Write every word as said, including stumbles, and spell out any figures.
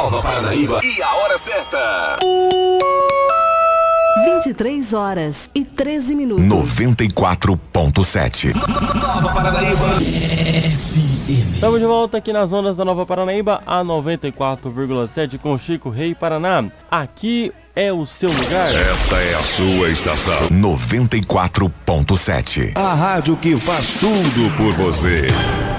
Nova Paranaíba e a hora certa. vinte e três horas e treze minutos. noventa e quatro ponto sete. Nova Paranaíba. F M. Estamos de volta aqui nas ondas da Nova Paranaíba, a noventa e quatro vírgula sete com Chico Rei Paraná. Aqui é o seu lugar. Esta é a sua estação. noventa e quatro ponto sete. A rádio que faz tudo por você.